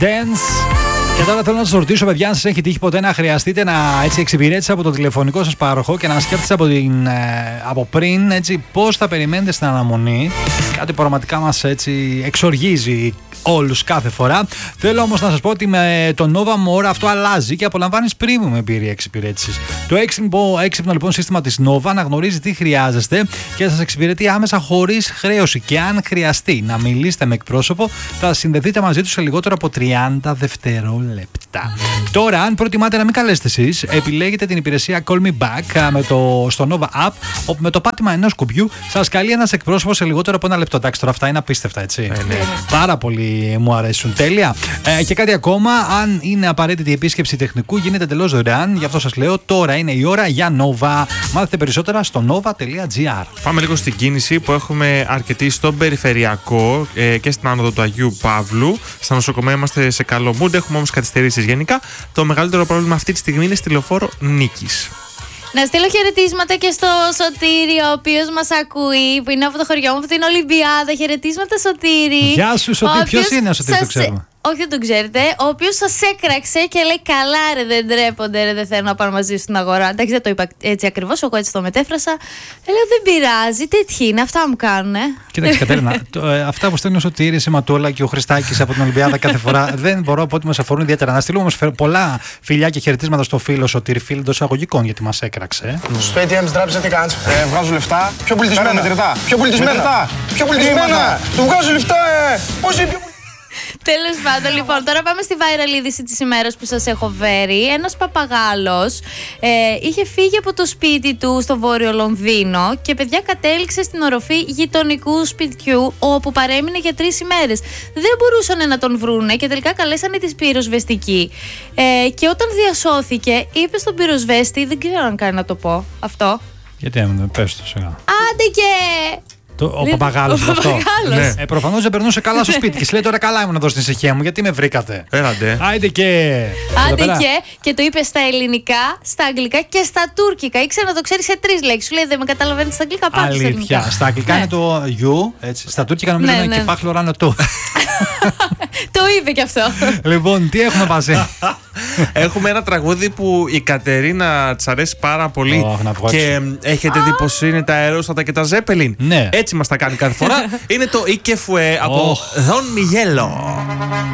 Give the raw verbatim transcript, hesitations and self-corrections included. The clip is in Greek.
Dance. Και τώρα θέλω να σας ρωτήσω, παιδιά, αν σας έχει τύχει ποτέ να χρειαστείτε να έτσι εξυπηρέτηση από το τηλεφωνικό σας πάροχο και να σκέφτεστε από, την, ε, από πριν έτσι, πώς θα περιμένετε στην αναμονή. Κάτι που πραγματικά μας έτσι εξοργίζει όλους κάθε φορά. Θέλω όμως να σας πω ότι με το Nova More αυτό αλλάζει και απολαμβάνεις premium εμπειρία εξυπηρέτησης. Το έξυπνο, έξυπνο λοιπόν σύστημα της Nova αναγνωρίζει τι χρειάζεστε και σας εξυπηρετεί άμεσα χωρίς χρέωση. Και αν χρειαστεί να μιλήσετε με εκπρόσωπο, θα συνδεθείτε μαζί του σε λιγότερο από τριάντα δευτερόλεπτα. Τώρα, αν προτιμάτε να μην καλέσετε εσείς, επιλέγετε την υπηρεσία Call Me Back με το, στο Nova App, όπου με το πάτημα ενός κουμπιού σας καλεί ένας εκπρόσωπος σε λιγότερο από ένα λεπτό. Εντάξει, τώρα αυτά είναι απίστευτα, έτσι. Ε, ναι. Πάρα πολύ μου αρέσουν. Τέλεια. Ε, και κάτι ακόμα, αν είναι απαραίτητη η επίσκεψη τεχνικού, γίνεται εντελώς δωρεάν. Γι' αυτό σας λέω, τώρα είναι η ώρα για Nova. Μάθετε περισσότερα στο nova τελεία gr. Πάμε λίγο στην κίνηση που έχουμε αρκετή στον περιφερειακό ε, και στην άνοδο του Αγίου Παύλου. Στα νοσοκομεία είμαστε σε καλό mood, έχουμε όμως καθυστερήσεις γενικά. Το μεγαλύτερο πρόβλημα αυτή τη στιγμή είναι στη λεωφόρο Νίκης. Να στείλω χαιρετίσματα και στο Σωτήρη, ο οποίος μας ακούει, που είναι από το χωριό μου, από την Ολυμπιάδα. Χαιρετίσματα, Σωτήρη. Γεια σου, Σωτήρη. Ποιος είναι ο Σωτήρης, το ξέρουμε? Όχι, δεν τον ξέρετε. Ο οποίος σας έκραξε και λέει: καλά, ρε, δεν ντρέπονται, ρε, δεν θέλω να πάρω μαζί στην αγορά. Εντάξει, δεν το είπα έτσι ακριβώς, εγώ έτσι το μετέφρασα. Λέω: δεν πειράζει, τέτοιοι είναι, αυτά μου κάνουν. Κοίταξε, Κατερίνα, το, ε, αυτά που στέλνει ο Σωτήρης, η Ματούλα και ο Χριστάκης από την Ολυμπιάδα κάθε φορά δεν μπορώ από ό,τι μας αφορούν ιδιαίτερα. Να στείλουμε όμως πολλά φιλιά και χαιρετίσματα στο φίλο Σωτήρη, φίλο εντός εισαγωγικών, γιατί μας έκραξε. Mm. Στο έι τι εμ της τράπεζας τι κάνεις? Ε, βγάζω λεφτά. Πιο πολιτισμένα. Μετρητά. Πιο πολιτισμένα. Πιο πολιτισμένα. Του βγάζω λεφτά, ε. Πώς είναι πιο... Τέλος πάντων, λοιπόν, τώρα πάμε στη viral είδηση της ημέρας που σας έχω φέρει. Ένας παπαγάλος ε, είχε φύγει από το σπίτι του στο βόρειο Λονδίνο και, παιδιά, κατέληξε στην οροφή γειτονικού σπιτιού, όπου παρέμεινε για τρεις ημέρες. Δεν μπορούσαν να τον βρούνε και τελικά καλέσανε τη πυροσβεστική. Ε, και όταν διασώθηκε, είπε στον πυροσβέστη, δεν ξέρω αν κάνει να το πω αυτό. Γιατί έμεινε, πες το σιγά. Άντε και... Το, ο παπαγάλος αυτό. Ναι. Ε, προφανώς δεν περνούσε καλά στο σπίτι και σου λέει: τώρα καλά ήμουν εδώ στην ησυχία μου, γιατί με βρήκατε? Έραντε. Άιντε και. Άντε και. Και το είπε στα ελληνικά, στα αγγλικά και στα τουρκικά. Ήξερα να το ξέρει σε τρεις λέξεις. Σου λέει: δεν με καταλαβαίνετε στα αγγλικά, πάτε στα ελληνικά. Αλήθεια. Στα αγγλικά είναι το you, έτσι. Στα τουρκικά νομίζω είναι και πάχλο ράνο το. Το είπε και αυτό. Λοιπόν, τι έχουμε μαζί? Έχουμε ένα τραγούδι που η Κατερίνα της αρέσει πάρα πολύ oh, και έχετε δει πως είναι τα αερόστατα και τα Ζέπελιν. Ναι. Έτσι μας τα κάνει κάθε φορά. Είναι το Ike Fue από Don Miguelo.